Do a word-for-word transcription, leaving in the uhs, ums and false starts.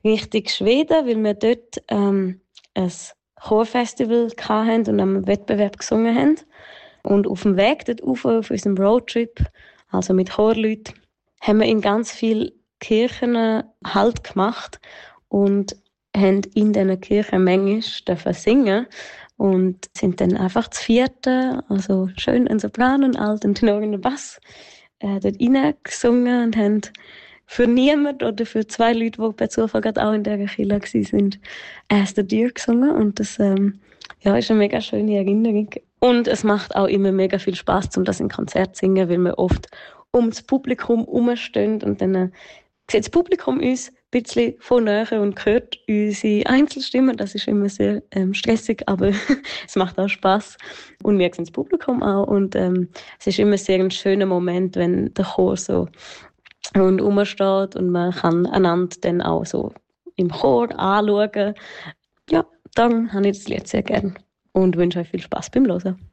Richtung Schweden, weil wir dort ähm, ein Chorfestival hatten und am Wettbewerb gesungen haben. Und auf dem Weg dort rauf, auf unserem Roadtrip, also mit Chorleuten, haben wir in ganz vielen Kirchen Halt gemacht und haben in diesen Kirchen manchmal dürfen singen und sind dann einfach zu vierten, also schön ein Sopran und Alt und Tenor und Bass, äh, dort reingesungen und haben für niemanden oder für zwei Leute, die per Zufall gerade auch in dieser Kirche waren, «As the Deer» gesungen. Und das ähm, ja, ist eine mega schöne Erinnerung. Und es macht auch immer mega viel Spaß, um das in Konzert zu singen, weil wir oft um das Publikum herumstehen und dann äh, sieht das Publikum uns ein bisschen von näher und hört unsere Einzelstimmen. Das ist immer sehr ähm, stressig, aber es macht auch Spaß. Und wir sehen das Publikum auch. Und ähm, es ist immer sehr ein schöner Moment, wenn der Chor so rundherum steht und man kann einander dann auch so im Chor anschauen. Ja, dann habe ich das Lied sehr gerne und wünsche euch viel Spaß beim Hören.